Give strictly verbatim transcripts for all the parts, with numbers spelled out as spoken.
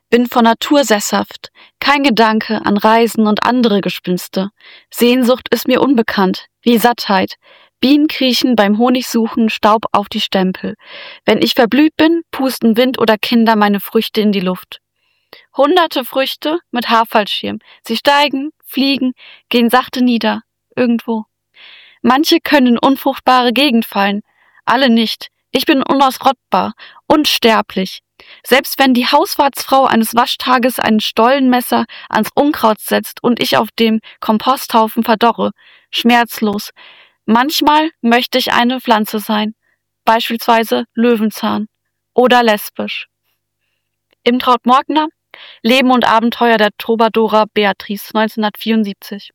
Bin von Natur sesshaft, kein Gedanke an Reisen und andere Gespinste. Sehnsucht ist mir unbekannt, wie Sattheit. Bienen kriechen beim Honigsuchen Staub auf die Stempel. Wenn ich verblüht bin, pusten Wind oder Kinder meine Früchte in die Luft. Hunderte Früchte mit Haarfallschirm. Sie steigen, fliegen, gehen sachte nieder, irgendwo. Manche können in unfruchtbare Gegend fallen, alle nicht. Ich bin unausrottbar, unsterblich. Selbst wenn die Hauswartsfrau eines Waschtages ein Stollenmesser ans Unkraut setzt und ich auf dem Komposthaufen verdorre, schmerzlos. Manchmal möchte ich eine Pflanze sein, beispielsweise Löwenzahn oder lesbisch. Im Traut-Morgner, Leben und Abenteuer der Troubadoura Beatrice, neunzehnhundertvierundsiebzig.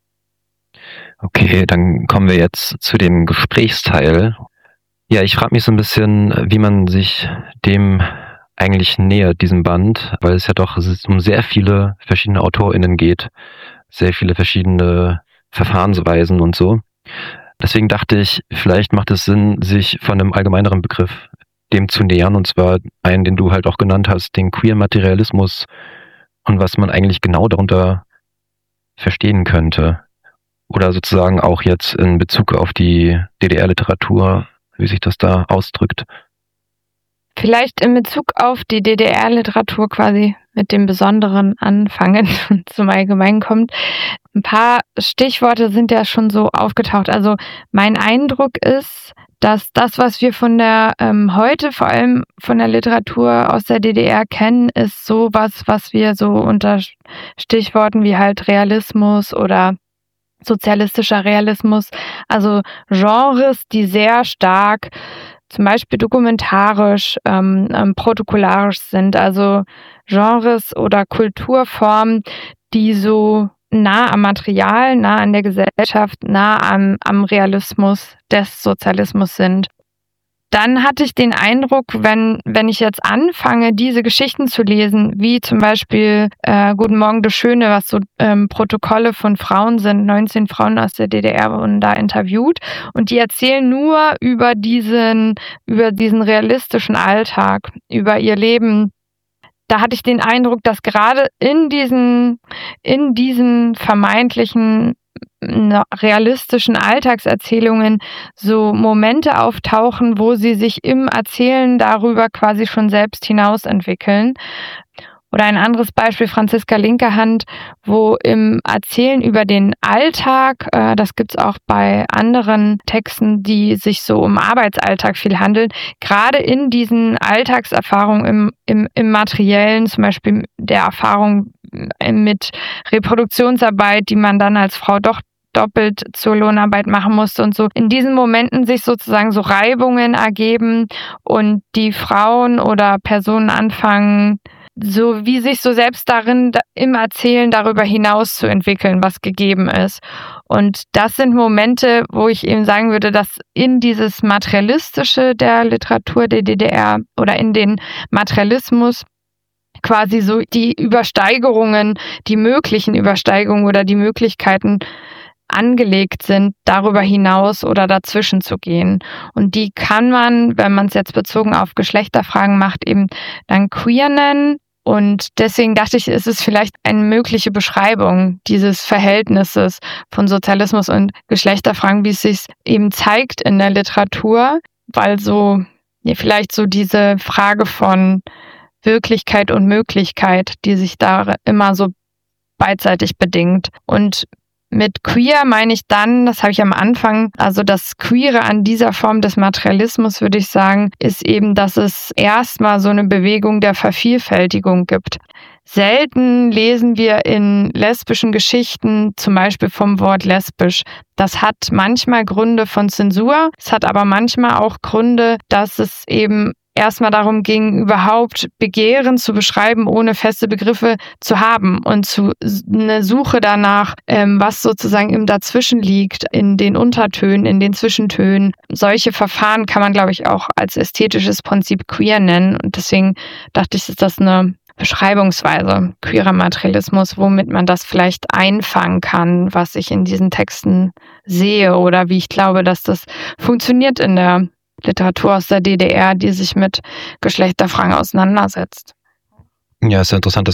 Okay, dann kommen wir jetzt zu dem Gesprächsteil. Ja, ich frage mich so ein bisschen, wie man sich dem eigentlich nähert, diesem Band, weil es ja doch um sehr viele verschiedene AutorInnen geht, sehr viele verschiedene Verfahrensweisen und so. Deswegen dachte ich, vielleicht macht es Sinn, sich von einem allgemeineren Begriff dem zu nähern, und zwar einen, den du halt auch genannt hast, den Queer Materialismus, und was man eigentlich genau darunter verstehen könnte. Oder sozusagen auch jetzt in Bezug auf die D D R-Literatur, wie sich das da ausdrückt. Vielleicht in Bezug auf die D D R-Literatur quasi mit dem Besonderen anfangen und zum Allgemeinen kommt. Ein paar Stichworte sind ja schon so aufgetaucht. Also mein Eindruck ist, dass das, was wir von der ähm, heute vor allem von der Literatur aus der D D R kennen, ist sowas, was wir so unter Stichworten wie halt Realismus oder sozialistischer Realismus, also Genres, die sehr stark zum Beispiel dokumentarisch, ähm, ähm, protokollarisch sind, also Genres oder Kulturformen, die so nah am Material, nah an der Gesellschaft, nah am, am Realismus des Sozialismus sind. Dann hatte ich den Eindruck, wenn, wenn ich jetzt anfange, diese Geschichten zu lesen, wie zum Beispiel äh, Guten Morgen, du Schöne, was so ähm, Protokolle von Frauen sind, neunzehn Frauen aus der D D R wurden da interviewt und die erzählen nur über diesen, über diesen realistischen Alltag, über ihr Leben. Da hatte ich den Eindruck, dass gerade in diesen, in diesen vermeintlichen realistischen Alltagserzählungen so Momente auftauchen, wo sie sich im Erzählen darüber quasi schon selbst hinaus entwickeln. Oder ein anderes Beispiel, Franziska Linkerhand, wo im Erzählen über den Alltag, äh, das gibt's auch bei anderen Texten, die sich so um Arbeitsalltag viel handeln, gerade in diesen Alltagserfahrungen im, im, im Materiellen, zum Beispiel der Erfahrung mit Reproduktionsarbeit, die man dann als Frau doch doppelt zur Lohnarbeit machen musste und so. In diesen Momenten sich sozusagen so Reibungen ergeben und die Frauen oder Personen anfangen, so wie sich so selbst darin im Erzählen darüber hinaus zu entwickeln, was gegeben ist. Und das sind Momente, wo ich eben sagen würde, dass in dieses Materialistische der Literatur der D D R oder in den Materialismus quasi so die Übersteigerungen, die möglichen Übersteigerungen oder die Möglichkeiten angelegt sind, darüber hinaus oder dazwischen zu gehen. Und die kann man, wenn man es jetzt bezogen auf Geschlechterfragen macht, eben dann queer nennen. Und deswegen dachte ich, es ist vielleicht eine mögliche Beschreibung dieses Verhältnisses von Sozialismus und Geschlechterfragen, wie es sich eben zeigt in der Literatur, weil so ja, vielleicht so diese Frage von Wirklichkeit und Möglichkeit, die sich da immer so beidseitig bedingt. Und mit queer meine ich dann, das habe ich am Anfang, also das Queere an dieser Form des Materialismus, würde ich sagen, ist eben, dass es erstmal so eine Bewegung der Vervielfältigung gibt. Selten lesen wir in lesbischen Geschichten zum Beispiel vom Wort lesbisch. Das hat manchmal Gründe von Zensur, es hat aber manchmal auch Gründe, dass es eben erstmal darum ging, überhaupt Begehren zu beschreiben, ohne feste Begriffe zu haben und zu eine Suche danach, ähm, was sozusagen im Dazwischen liegt, in den Untertönen, in den Zwischentönen. Solche Verfahren kann man, glaube ich, auch als ästhetisches Prinzip queer nennen. Und deswegen dachte ich, ist das eine Beschreibungsweise, queerer Materialismus, womit man das vielleicht einfangen kann, was ich in diesen Texten sehe oder wie ich glaube, dass das funktioniert in der Literatur aus der D D R, die sich mit Geschlechterfragen auseinandersetzt. Ja, ist ja interessant, dass